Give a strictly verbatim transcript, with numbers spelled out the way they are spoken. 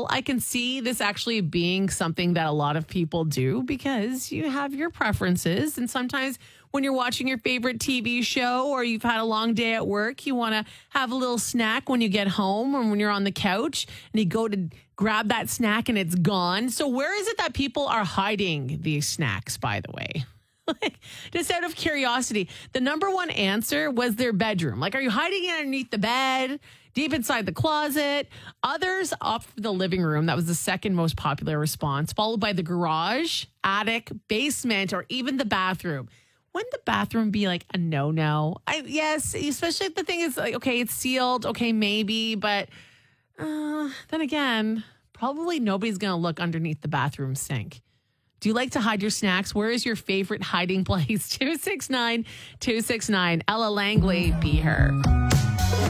well, I can see this actually being something that a lot of people do because you have your preferences. And sometimes when you're watching your favorite T V show or you've had a long day at work, you want to have a little snack when you get home or when you're on the couch and you go to grab that snack and it's gone. So where is it that people are hiding these snacks, by the way? Like, just out of curiosity, the number one answer was their bedroom. Like, are you hiding it underneath the bed, deep inside the closet? Others opt for the living room. That was the second most popular response, followed by the garage, attic, basement, or even the bathroom. Wouldn't the bathroom be like a no-no? I, yes, especially if the thing is like, okay, it's sealed. Okay, maybe. But uh, then again, probably nobody's going to look underneath the bathroom sink. Do you like to hide your snacks? Where is your favorite hiding place? two six nine, two six nine. Ella Langley, Be Her.